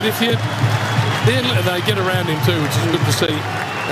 If you, they get around him too, which is good to see.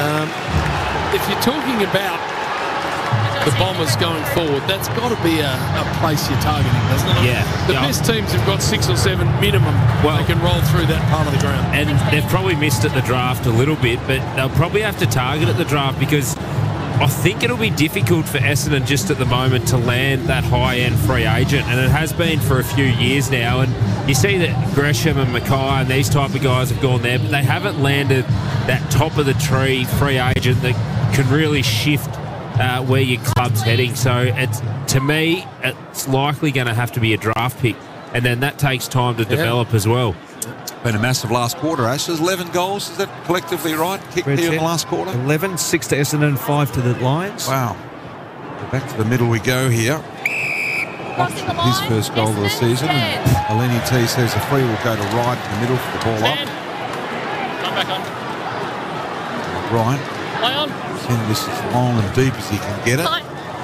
If you're talking about the Bombers going forward, that's got to be a place you're targeting, doesn't it? Yeah. The best teams have got 6 or 7 minimum. They can roll through that part of the ground. And they've probably missed at the draft a little bit, but they'll probably have to target at the draft because I think it'll be difficult for Essendon just at the moment to land that high-end free agent, and it has been for a few years now. And you see that Gresham and Mackay and these type of guys have gone there, but they haven't landed that top-of-the-tree free agent that can really shift where your club's heading. So to me, it's likely going to have to be a draft pick, and then that takes time to develop as well. Been a massive last quarter, Ashes. 11 goals, is that collectively right? Kicked here in the last quarter? 11, 6 to Essendon, 5 to the Lions. Wow. Back to the middle we go here. His first goal of the season. And Eleni T says the free will go to right in the middle for the ball up. Come back on. Right. Play on. Send this as long and deep as he can get it. Play.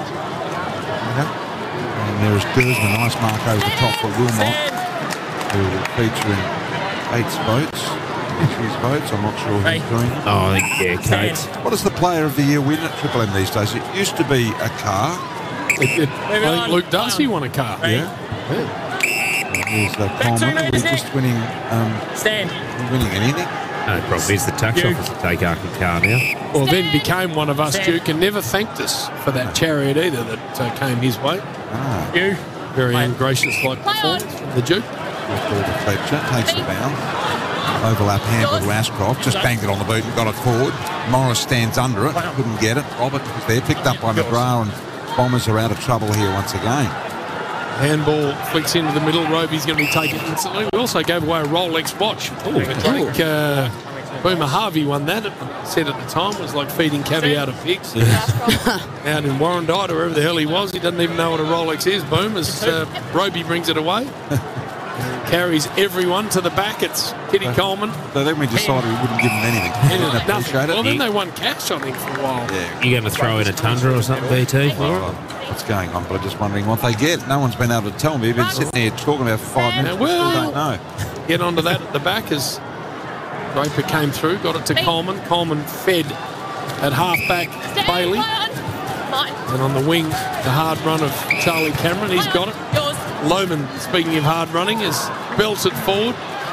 Yep. And there's Gersman. Nice mark over the top for Wilmot, who will feature in Kate's votes. His votes. I'm not sure who's doing it. Oh, I think, yeah, Kate. What does the Player of the Year win at Triple M these days? It used to be a car. I think Luke Darcy won a car. Yeah. There's Coleman. We're just winning. Stand. Winning anything. No problem is the tax office will take our car now. Well, then became one of us, Duke, and never thanked us for that chariot either that came his way. You. Very ungracious-like performance from the Duke. Fletcher takes the bound. Overlap handle to Ashcroft. Just banged it on the boot and got it forward. Morris stands under it. Couldn't get it. Robert was there. Picked up by McGrath, and Bombers are out of trouble here once again. Handball flicks into the middle. Roby's going to be taken instantly. We also gave away a Rolex watch. I think Boomer Harvey won that. Said at the time it was like feeding caviar to pigs. Out in Warrandyte, or wherever the hell he was, he doesn't even know what a Rolex is. Boom, as Roby brings it away. Carries everyone to the back. It's Kitty Coleman. So then we decided we wouldn't give them anything. Well, then they won cash, I think, for a while. Yeah. You going to throw in a Tundra or something, BT? What's going on? But I'm just wondering what they get. No one's been able to tell me. We've been sitting there talking about for 5 minutes. We still don't know. Get onto that at the back as Draper came through, got it to Coleman. Coleman fed at half-back Bailey. And on the wing, the hard run of Charlie Cameron. He's got it. Lohman, speaking of hard running, is belted forward.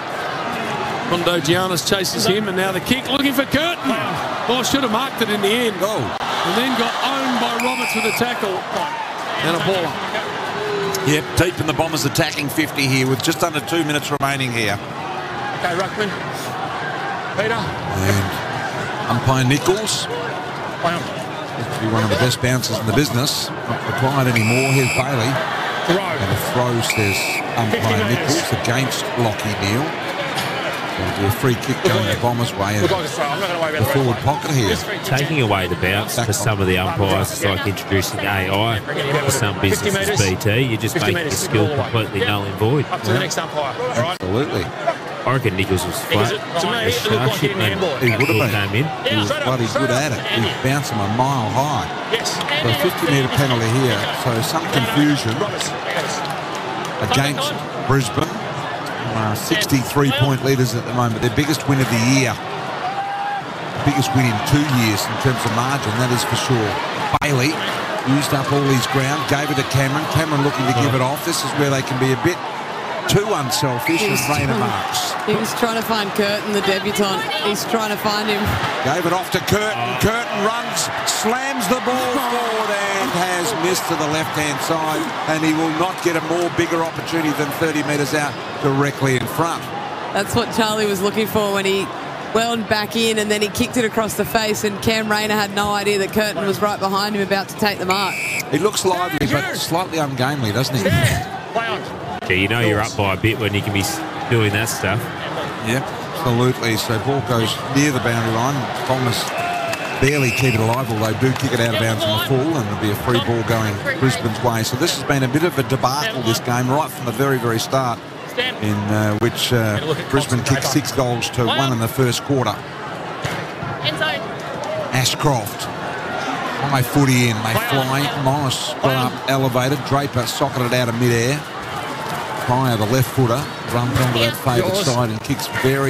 Rondo Giannis chases him, and now the kick looking for Curtin. Oh, should have marked it in the end. And then got owned by Roberts with a tackle and a ball up. Yep, deep in the Bombers attacking 50 here with just under 2 minutes remaining here. Okay, Ruckman. Peter. And umpire Nichols. He's be one of the best bouncers in the business. Not required anymore. Here's Bailey. And the throw says umpire Nichols against Lockie Neal. There'll be a free kick going the Bombers' way. And the forward pocket here. Taking away the bounce for some of the umpires is like introducing AI for some businesses, BT. You just make your skill completely null and void. Up to the next umpire. Absolutely. I reckon Nichols was flat. He would have been. He was bloody good at it. He bounced him a mile high. So a 50-metre penalty here. So some confusion against Brisbane. 63-point leaders at the moment. Their biggest win of the year. Biggest win in 2 years in terms of margin, that is for sure. Bailey used up all his ground, gave it to Cameron. Cameron looking to give it off. This is where they can be a bit too unselfish as Rayner marks. He was trying to find Curtin, the debutant. He's trying to find him. Gave it off to Curtin. Curtin runs, slams the ball forward and has missed to the left-hand side, and he will not get a bigger opportunity than 30 metres out directly in front. That's what Charlie was looking for when he wound back in, and then he kicked it across the face, and Cam Rayner had no idea that Curtin was right behind him about to take the mark. He looks lively but slightly ungainly, doesn't he? Yeah, you know you're up by a bit when you can be doing that stuff. Yep, absolutely. So ball goes near the boundary line. Bombers barely keep it alive, although do kick it out of bounds on the full, and there'll be a free ball going Brisbane's way. So this has been a bit of a debacle, this game, right from the very, very start, in which Brisbane kicked 6 goals to 1 in the first quarter. Ashcroft. High footy in, they fly. Morris got up, elevated. Draper socketed out of mid-air. Pryor, the left footer, runs onto that favourite side and kicks very